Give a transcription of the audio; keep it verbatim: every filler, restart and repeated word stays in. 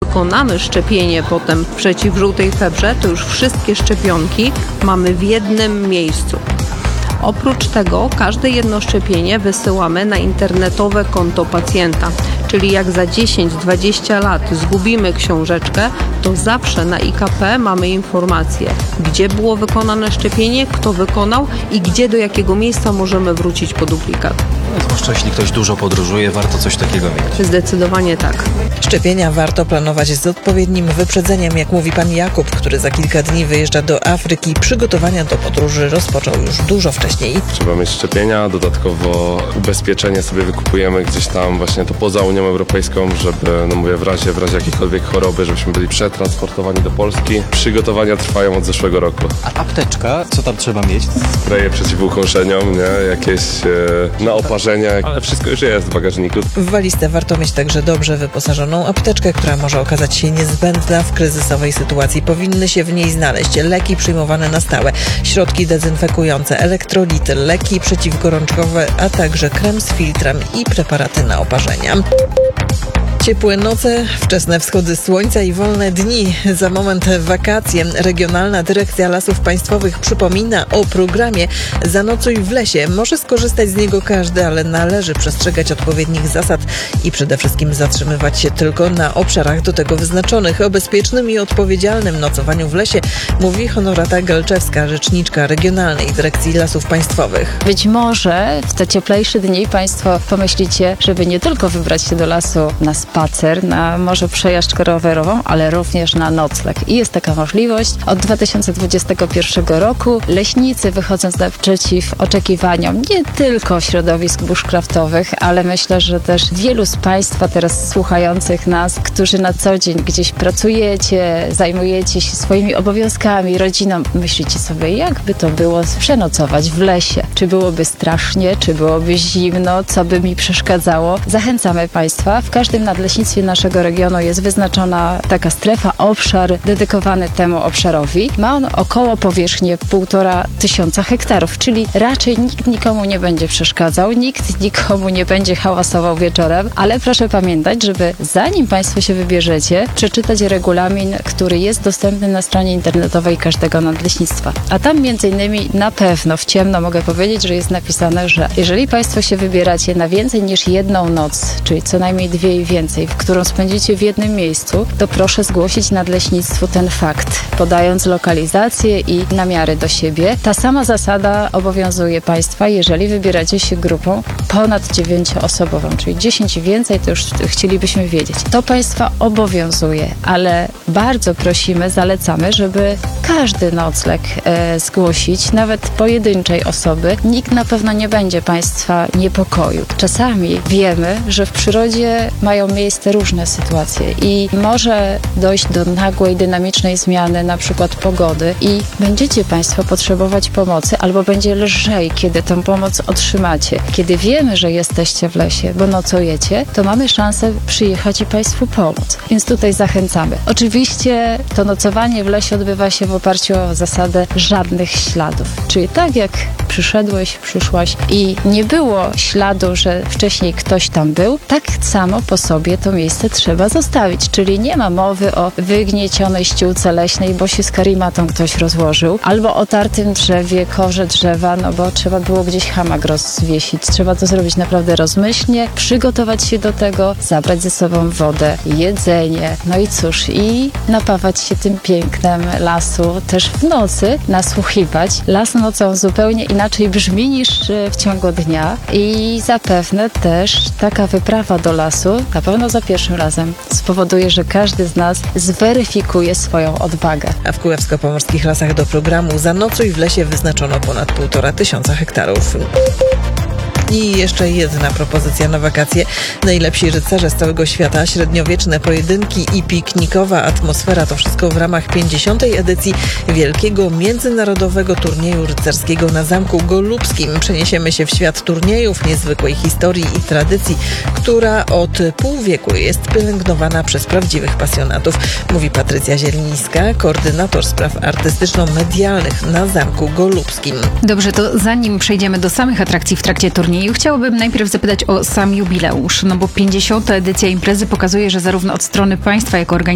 wykonamy szczepienie potem przeciw żółtej febrze, to już wszystkie szczepionki mamy w jednym miejscu. Oprócz tego każde jedno szczepienie wysyłamy na internetowe konto pacjenta, czyli jak za dziesięć dwadzieścia lat zgubimy książeczkę, to zawsze na I K P mamy informację, gdzie było wykonane szczepienie, kto wykonał i gdzie do jakiego miejsca możemy wrócić po duplikat. Zwłaszcza jeśli ktoś dużo podróżuje, warto coś takiego mieć. Zdecydowanie tak. Szczepienia warto planować z odpowiednim wyprzedzeniem, jak mówi pan Jakub, który za kilka dni wyjeżdża do Afryki. Przygotowania do podróży rozpoczął już dużo wcześniej. Trzeba mieć szczepienia, dodatkowo ubezpieczenie sobie wykupujemy gdzieś tam właśnie to poza Unią Europejską, żeby, no mówię, w razie, w razie jakiejkolwiek choroby, żebyśmy byli przetransportowani do Polski. Przygotowania trwają od zeszłego roku. A apteczka, co tam trzeba mieć? Spreje przeciwuchąszeniom, nie? Jakieś e, na oparzenia, ale wszystko już jest w bagażniku. W walizce warto mieć także dobrze wyposażoną apteczkę, która może okazać się niezbędna w kryzysowej sytuacji. Powinny się w niej znaleźć leki przyjmowane na stałe, środki dezynfekujące, elektrolity, leki przeciwgorączkowe, a także krem z filtrem i preparaty na oparzenia. Ciepłe noce, wczesne wschody słońca i wolne dni. Za moment wakacje. Regionalna Dyrekcja Lasów Państwowych przypomina o programie Zanocuj w lesie. Może skorzystać z niego każdy, ale należy przestrzegać odpowiednich zasad i przede wszystkim zatrzymywać się tylko na obszarach do tego wyznaczonych. O bezpiecznym i odpowiedzialnym nocowaniu w lesie mówi Honorata Galczewska, rzeczniczka Regionalnej Dyrekcji Lasów Państwowych. Być może w te cieplejsze dni Państwo pomyślicie, żeby nie tylko wybrać się do lasu na spacer, na może przejażdżkę rowerową, ale również na nocleg. I jest taka możliwość. Od dwa tysiące dwudziestego pierwszego roku leśnicy, wychodząc naprzeciw oczekiwaniom nie tylko środowisk bushcraftowych, ale myślę, że też wielu z Państwa teraz słuchających nas, którzy na co dzień gdzieś pracujecie, zajmujecie się swoimi obowiązkami, rodziną, myślicie sobie, jakby to było przenocować w lesie. Czy byłoby strasznie, czy byłoby zimno, co by mi przeszkadzało? Zachęcamy Państwa. W każdym nadleśnictwie naszego regionu jest wyznaczona taka strefa, obszar dedykowany temu obszarowi. Ma on około powierzchnię półtora tysiąca hektarów, czyli raczej nikt nikomu nie będzie przeszkadzał, nikt nikomu nie będzie hałasował wieczorem, ale proszę pamiętać, żeby zanim Państwo się wybierzecie, przeczytać regulamin, który jest dostępny na stronie internetowej każdego nadleśnictwa. A tam między innymi na pewno w ciemno mogę powiedzieć, że jest napisane, że jeżeli Państwo się wybieracie na więcej niż jedną noc, czyli co najmniej dwie i więcej, w którą spędzicie w jednym miejscu, to proszę zgłosić nadleśnictwu ten fakt, podając lokalizację i namiary do siebie. Ta sama zasada obowiązuje Państwa, jeżeli wybieracie się grupą ponad dziewięcioosobową, czyli dziesięć i więcej, to już chcielibyśmy wiedzieć. To Państwa obowiązuje, ale bardzo prosimy, zalecamy, żeby każdy nocleg e, zgłosić, nawet pojedynczej osoby. Nikt na pewno nie będzie Państwa niepokoił. Czasami wiemy, że w przyrodzie mają miejsce różne sytuacje i może dojść do nagłej, dynamicznej zmiany, na przykład pogody i będziecie Państwo potrzebować pomocy albo będzie lżej, kiedy tę pomoc otrzymacie. Kiedy wiemy, że jesteście w lesie, bo nocujecie, to mamy szansę przyjechać i Państwu pomóc. Więc tutaj zachęcamy. Oczywiście to nocowanie w lesie odbywa się w oparciu o zasadę żadnych śladów. Czyli tak jak przyszedłeś, przyszłaś i nie było śladu, że wcześniej ktoś tam był, tak samo po sobie to miejsce trzeba zostawić. Czyli nie ma mowy o wygniecionej ściółce leśnej, bo się z karimatą ktoś rozłożył, albo o tartym drzewie, korze drzewa, no bo trzeba było gdzieś hamak rozwiesić. Trzeba to zrobić naprawdę rozmyślnie, przygotować się do tego, zabrać ze sobą wodę, jedzenie, no i cóż, i napawać się tym pięknem lasu też w nocy, nasłuchiwać. Las nocą zupełnie inaczej brzmi niż w ciągu dnia i zapewne też taka wyprawa do lasu, na pewno za pierwszym razem, spowoduje, że każdy z nas zweryfikuje swoją odwagę. A w Kujawsko-Pomorskich Lasach do programu Zanocuj w lesie wyznaczono ponad półtora tysiąca hektarów. I jeszcze jedna propozycja na wakacje. Najlepsi rycerze z całego świata, średniowieczne pojedynki i piknikowa atmosfera. To wszystko w ramach pięćdziesiątej edycji Wielkiego Międzynarodowego Turnieju Rycerskiego na Zamku Golubskim. Przeniesiemy się w świat turniejów, niezwykłej historii i tradycji, która od pół wieku jest pielęgnowana przez prawdziwych pasjonatów. Mówi Patrycja Zielińska, koordynator spraw artystyczno-medialnych na Zamku Golubskim. Dobrze, to zanim przejdziemy do samych atrakcji w trakcie turnieju, chciałabym najpierw zapytać o sam jubileusz, no bo pięćdziesiąta edycja imprezy pokazuje, że zarówno od strony państwa, jako organizacji